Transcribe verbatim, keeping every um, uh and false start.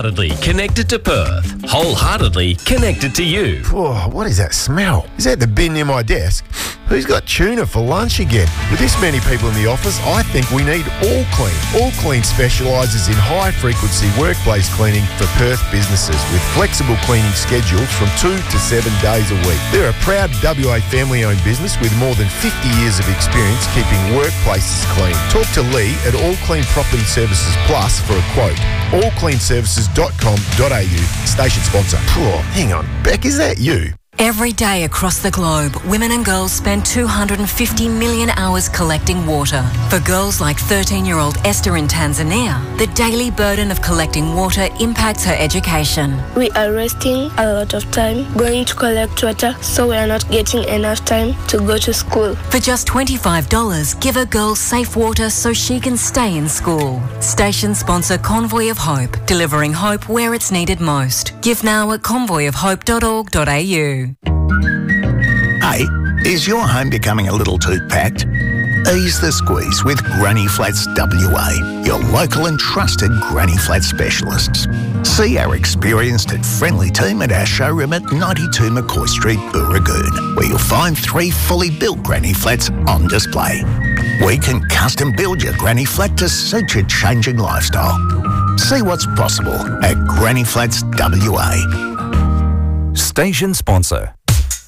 Wholeheartedly connected to Perth. Wholeheartedly connected to you. Oh, what is that smell? Is that the bin near my desk? Who's got tuna for lunch again? With this many people in the office, I think we need All Clean. All Clean specialises in high-frequency workplace cleaning for Perth businesses with flexible cleaning schedules from two to seven days a week. They're a proud W A family-owned business with more than fifty years of experience keeping workplaces clean. Talk to Lee at All Clean Property Services Plus for a quote. all clean services dot com dot a u, station sponsor. Oh, hang on, Beck, is that you? Every day across the globe, women and girls spend two hundred fifty million hours collecting water. For girls like thirteen-year-old Esther in Tanzania, the daily burden of collecting water impacts her education. We are wasting a lot of time going to collect water, so we are not getting enough time to go to school. For just twenty-five dollars, give a girl safe water so she can stay in school. Station sponsor Convoy of Hope, delivering hope where it's needed most. Give now at convoy of hope dot org dot a u. Hey, is your home becoming a little too packed? Ease the squeeze with Granny Flats W A, your local and trusted Granny Flats specialists. See our experienced and friendly team at our showroom at ninety-two McCoy Street, Booragoon, where you'll find three fully built Granny Flats on display. We can custom build your Granny Flat to suit your changing lifestyle. See what's possible at Granny Flats W A. Station sponsor.